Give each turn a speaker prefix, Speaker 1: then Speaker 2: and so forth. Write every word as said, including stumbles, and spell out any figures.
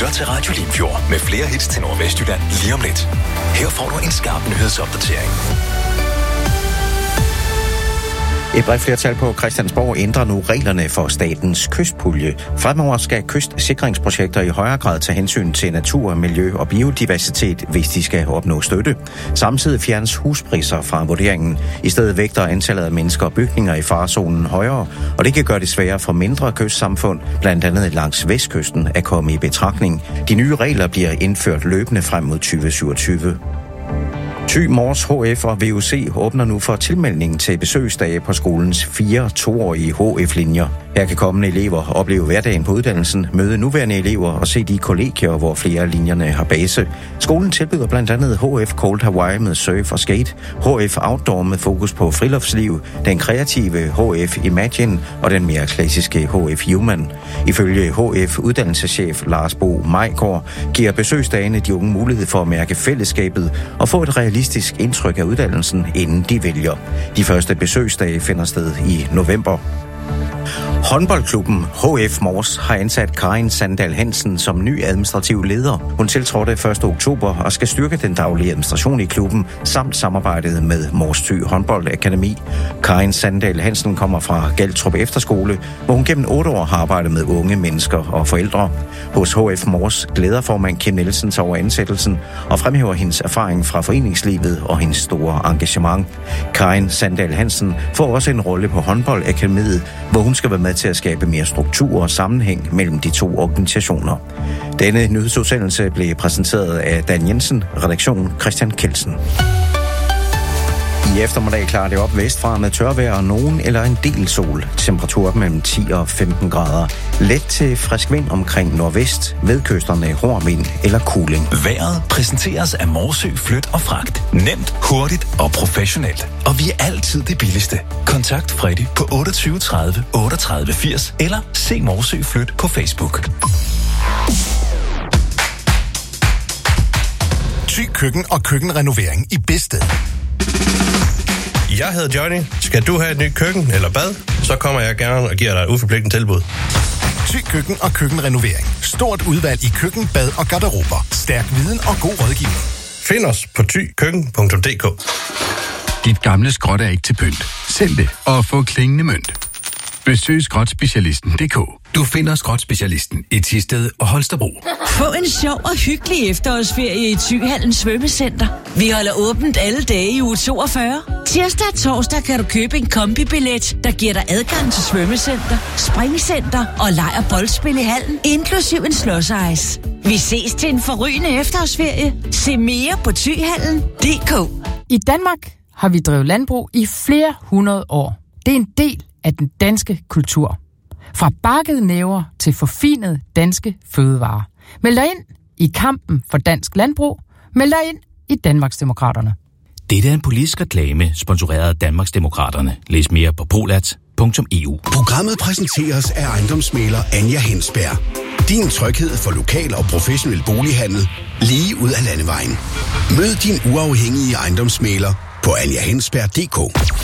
Speaker 1: lytter til Radio Limfjord med flere hits til Nordvestjylland lige om lidt. Her får du en skarp nyhedsopdatering.
Speaker 2: Et bredt flertal på Christiansborg ændrer nu reglerne for statens kystpulje. Fremover skal kystsikringsprojekter i højere grad tage hensyn til natur, miljø og biodiversitet, hvis de skal opnå støtte. Samtidig fjernes huspriser fra vurderingen. I stedet vægter antallet af mennesker og bygninger i farezonen højere, og det kan gøre det sværere for mindre kystsamfund, blandt andet langs vestkysten, at komme i betragtning. De nye regler bliver indført løbende frem mod tyve syvogtyve. Thy, Mors, H F og V U C åbner nu for tilmelding til besøgsdage på skolens fire toårige H F-linjer. Her kan kommende elever opleve hverdagen på uddannelsen, møde nuværende elever og se de kollegier, hvor flere af linjerne har base. Skolen tilbyder blandt andet H F Cold Hawaii med surf og skate, H F Outdoor med fokus på friluftsliv, den kreative H F Imagine og den mere klassiske H F Human. Ifølge H F uddannelseschef Lars Bo Majgaard giver besøgsdagene de unge mulighed for at mærke fællesskabet og få et realistisk indtryk af uddannelsen, inden de vælger. De første besøgsdage finder sted i november. Håndboldklubben H F Mors har ansat Karin Sandal Hansen som ny administrativ leder. Hun tiltrådte første oktober og skal styrke den daglige administration i klubben samt samarbejdet med Mors Thy Håndboldakademi. Karin Sandal Hansen kommer fra Galtrup Efterskole, hvor hun gennem otte år har arbejdet med unge mennesker og forældre. Hos H F Mors glæder formand Kim Nielsen over ansættelsen og fremhæver hendes erfaring fra foreningslivet og hendes store engagement. Karin Sandal Hansen får også en rolle på Håndboldakademiet, hvor hun skal være med til at skabe mere struktur og sammenhæng mellem de to organisationer. Denne nyhedsudsendelse blev præsenteret af Dan Jensen, redaktion Christian Kelsen. I eftermiddag klarer det op vestfra med tørvejr og nogen eller en del sol. Temperatur mellem ti og femten grader. Let til frisk vind omkring nordvest, ved kysterne hård vind eller kuling.
Speaker 1: Vejret præsenteres af Morsø Flyt og Fragt. Nemt, hurtigt og professionelt. Og vi er altid det billigste. Kontakt Freddy på otteogtyve tredive otteogtredive firs eller se Morsø Flyt på Facebook.
Speaker 3: Thy Køkken og køkkenrenovering i Bedsted.
Speaker 4: Jeg hedder Johnny. Skal du have et nyt køkken eller bad, så kommer jeg gerne og giver dig et uforpligtende tilbud.
Speaker 3: Thy Køkken og køkkenrenovering. Stort udvalg i køkken, bad og garderober. Stærk viden og god rådgivning.
Speaker 4: Find os på thy køkken punktum d k.
Speaker 5: Dit gamle skrot er ikke til pynt. Send det og få klingende mønt. Besøg skrotspecialisten punktum d k.
Speaker 6: Du finder skrotspecialisten i Thisted og Holstebro.
Speaker 7: Få en sjov og hyggelig efterårsferie i Thyhallen Svømmecenter. Vi holder åbent alle dage i uge toogfyrre. Tirsdag og torsdag kan du købe en kombibillet, der giver dig adgang til svømmecenter, springcenter og leg- og boldspil i hallen, inklusiv en slåsejs. Vi ses til en forrygende efterårsferie. Se mere på thyhallen punktum d k.
Speaker 8: I Danmark har vi drevet landbrug i flere hundrede år. Det er en del af den danske kultur. Fra bakkede næver til forfinede danske fødevarer. Meld dig ind i kampen for dansk landbrug. Meld dig ind i Danmarksdemokraterne.
Speaker 6: Dette er en politisk reklame, sponsoreret af Danmarksdemokraterne. Læs mere på polat punktum e u.
Speaker 3: Programmet præsenteres af ejendomsmægler Anja Hensberg. Din tryghed for lokal og professionel bolighandel lige ud af landevejen. Mød din uafhængige ejendomsmægler på anja hensberg punktum d k.